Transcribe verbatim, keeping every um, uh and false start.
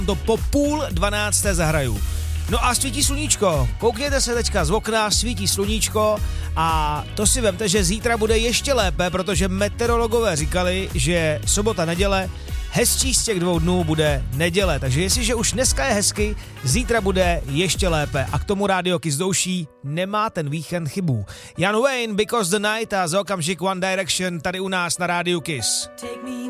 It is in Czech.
to po půl dvanácté zahraju. No a svítí sluníčko, koukněte se teďka z okna, svítí sluníčko a to si vemte, že zítra bude ještě lépe, protože meteorologové říkali, že sobota, neděle, hezčí z těch dvou dnů bude neděle, takže jestliže už dneska je hezky, zítra bude ještě lépe a k tomu Rádio Kiss douší nemá ten víkend chybu. Jan Wayne, Because the Night a za okamžik One Direction tady u nás na Rádiu Kiss.